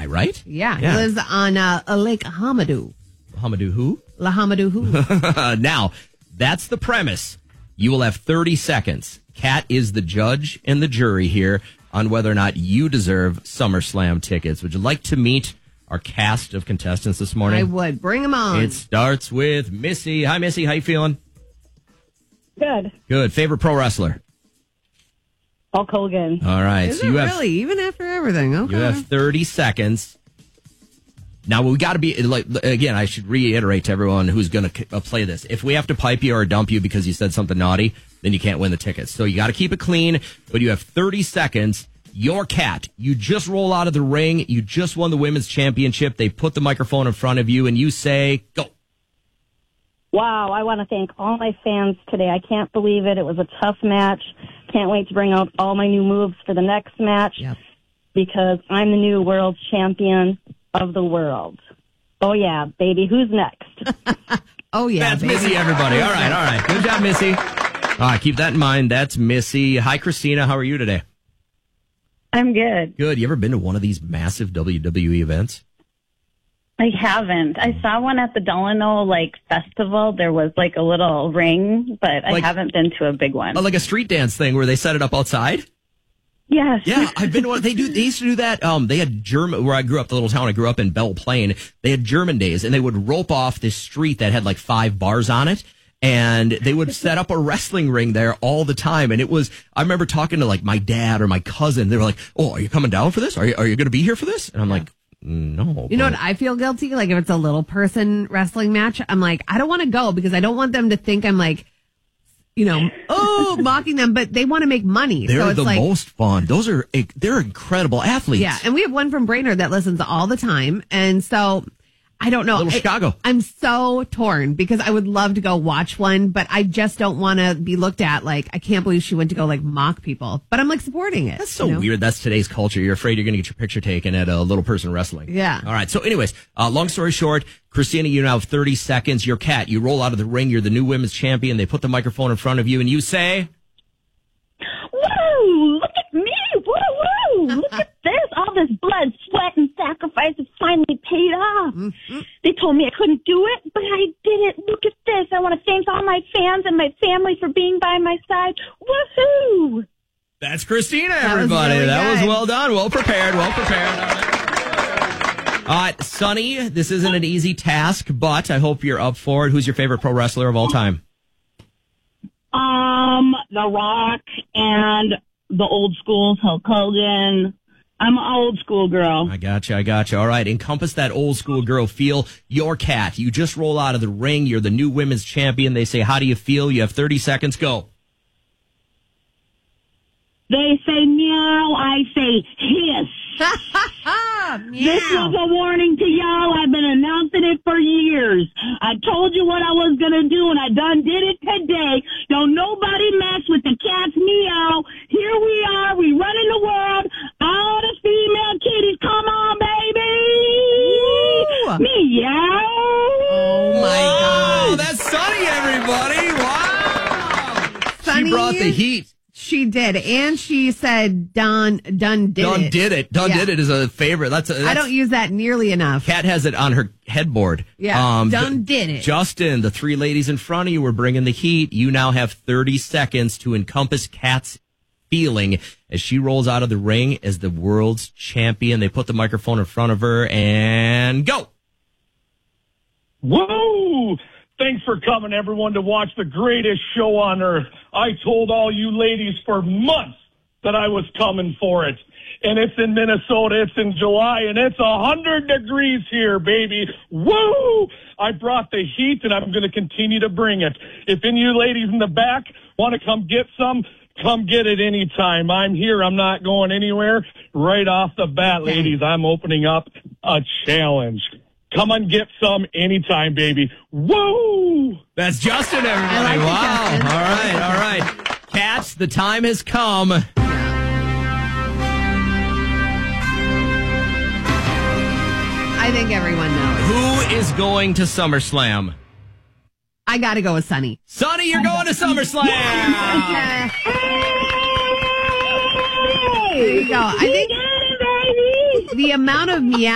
right? Yeah. He lives on Lake Hamadou. Hamadou who? La Hamadou who? Now, that's the premise. You will have 30 seconds. Kat is the judge and the jury here on whether or not you deserve SummerSlam tickets. Would you like to meet our cast of contestants this morning? I would. Bring them on. It starts with Missy. Hi, Missy. How you feeling? Good. Good. Favorite pro wrestler? Hulk Hogan. All right. Is it really? Even after everything? Okay. You have 30 seconds. Now, we got to be, again, I should reiterate to everyone who's going to play this. If we have to pipe you or dump you because you said something naughty, then you can't win the tickets. So you got to keep it clean, but you have 30 seconds. Your Kat, you just roll out of the ring. You just won the women's championship. They put the microphone in front of you, and you say, go. Wow, I want to thank all my fans today. I can't believe it. It was a tough match. Can't wait to bring out all my new moves for the next match because I'm the new world champion of the world. Oh, yeah, baby. Who's next? Oh, yeah, That's baby. Missy, everybody. All right. Good job, Missy. All right, keep that in mind. That's Missy. Hi, Christina. How are you today? I'm good. Good. You ever been to one of these massive WWE events? I haven't. I saw one at the Delano, festival. There was, a little ring, but I haven't been to a big one. Like a street dance thing where they set it up outside? Yes. Yeah, I've been to one. They used to do that. They had German, where I grew up, the little town I grew up in, Belle Plaine. They had German days, and they would rope off this street that had 5 bars on it. And they would set up a wrestling ring there all the time. And I remember talking to my dad or my cousin. They were like, "Oh, are you coming down for this? Are you going to be here for this?" And I'm like, no. You know what I feel guilty? If it's a little person wrestling match, I'm like, I don't want to go because I don't want them to think I'm mocking them, but they want to make money. They're so it's the most fun. They're incredible athletes. Yeah. And we have one from Brainerd that listens all the time. And so I don't know. Chicago. I'm so torn because I would love to go watch one, but I just don't want to be looked at I can't believe she went to go mock people. But I'm supporting it. That's so weird. That's today's culture. You're afraid you're going to get your picture taken at a little person wrestling. Yeah. All right. So anyways, long story short, Christina, you now have 30 seconds. Your Kat, you roll out of the ring. You're the new women's champion. They put the microphone in front of you and you say, "Woo! Look at me! Woo! Look at this! All this blood, sweat, and sacrifice is finally paid off. They told me I couldn't do it, but I did it. Look at this! I want to thank all my fans and my family for being by my side. Woohoo!" That's Christina, everybody. That was well done. Well prepared. All right, Sonny, this isn't an easy task, but I hope you're up for it. Who's your favorite pro wrestler of all time? The Rock and the old school Hulk Hogan. I'm an old school girl. I got you. All right, encompass that old school girl feel. Your Kat, you just roll out of the ring. You're the new women's champion. They say, how do you feel? You have 30 seconds. Go. They say meow, I say hiss. This was a warning to y'all. I've been announcing it for years. I told you what I was going to do, and I done did it today. Don't nobody mess with the cat's meow. Here we are. We running the world. All the female kitties, come on, baby. Meow. Oh, my God. That's Sonny, everybody. Wow. Sonny, she brought the heat. She did, and she said, "Done did it." Done did it is a favorite. That's I don't use that nearly enough. Kat has it on her headboard. Yeah, done did it. Justin, the 3 ladies in front of you were bringing the heat. You now have 30 seconds to encompass Kat's feeling as she rolls out of the ring as the world's champion. They put the microphone in front of her and go. Woo! Thanks for coming, everyone, to watch the greatest show on earth. I told all you ladies for months that I was coming for it. And it's in Minnesota, it's in July, and it's 100 degrees here, baby. Woo! I brought the heat, and I'm going to continue to bring it. If any of you ladies in the back want to come get some, come get it anytime. I'm here. I'm not going anywhere. Right off the bat, ladies, I'm opening up a challenge. Come and get some anytime, baby. Woo! That's Justin, everybody. Wow. Justin. All right. Cats, the time has come. I think everyone knows. Who is going to SummerSlam? I got to go with Sonny. Sonny, you're going to SummerSlam. There you go. I think the amount of meow